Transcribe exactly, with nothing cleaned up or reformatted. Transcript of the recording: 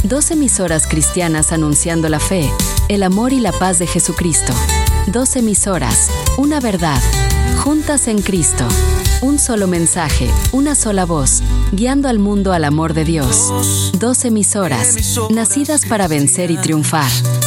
Dos emisoras cristianas anunciando la fe, el amor y la paz de Jesucristo. Dos emisoras, una verdad, juntas en Cristo. Un solo mensaje, una sola voz, guiando al mundo al amor de Dios. Dos emisoras, nacidas para vencer y triunfar.